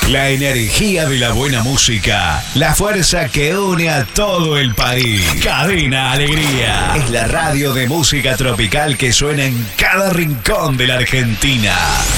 La energía de la buena música, la fuerza que une a todo el país. Cadena Alegría es la radio de música tropical que suena en cada rincón de la Argentina.